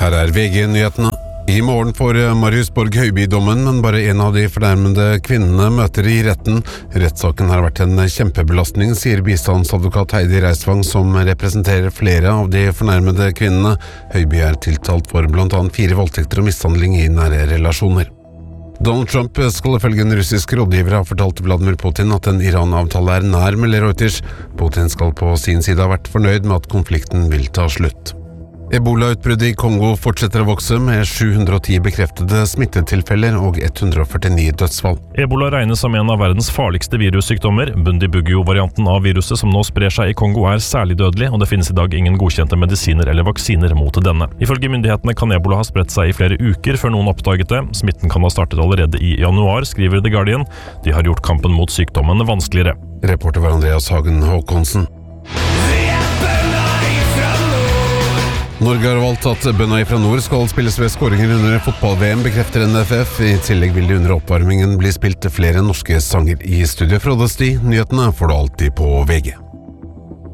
Her VG-nyhetene. I morgen får Marius Borg Høiby-dommen, men bare en av de fornærmede kvinnene møter i retten. Rettssaken har vært en kjempebelastning, sier bistandsadvokat Heidi Reisvang, som representerer flere av de fornærmede kvinnene. Høiby er tiltalt for blant annet 4 voldtekter og mishandling i nære relasjoner. Donald Trump skal ifølge en russisk rådgiver ha fortalt Vladimir Putin at en Iran-avtale er nær, melder Reuters. Putin skal på sin side ha vært fornøyd med at konflikten vil ta slutt. Ebola-utbruddet i Kongo fortsetter å vokse, med 710 bekreftede smittetilfeller og 149 dødsfall. Ebola regnes som en av verdens farligste virussykdommer. Bundibugyo-varianten av viruset som nå sprer seg i Kongo er særlig dødelig, og det finnes i dag ingen godkjente medisiner eller vaksiner mot denne. Ifølge myndighetene kan ebola ha spredt seg i flere uker før noen oppdaget det. Smitten kan ha startet allerede i januar, skriver The Guardian. De har gjort kampen mot sykdommen vanskeligere. Reporter var Andreas Hagen Håkonsen. Norge har valgt at bønda fra nord skal spilles ved skåringer under fotball-VM, bekrefter NFF. I tillegg vil det under oppvarmingen bli spilt flere norske sanger i studio. Frode Sti, nyhetene får du alltid på VG.